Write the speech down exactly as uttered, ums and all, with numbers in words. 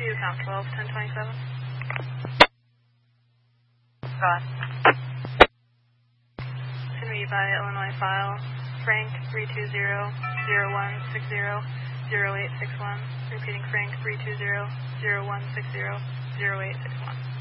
you count twelve, ten twenty-seven. Gone. It's going to be by Illinois file, Frank three two zero, zero one six zero, zero eight six one. Repeating Frank three two zero, zero one six zero, zero eight six one.